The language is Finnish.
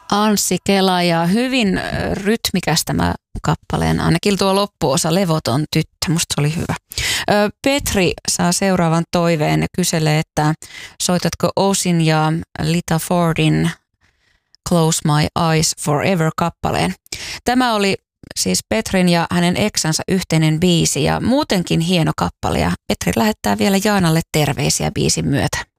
Anssi Kela ja hyvin rytmikäs tämä kappaleen, ainakin tuo loppuosa, Levoton tyttö, musta se oli hyvä. Petri saa seuraavan toiveen ja kyselee, että soitatko Osin ja Lita Fordin Close My Eyes Forever -kappaleen. Tämä oli siis Petrin ja hänen eksänsä yhteinen biisi ja muutenkin hieno kappale ja Petri lähettää vielä Jaanalle terveisiä biisin myötä.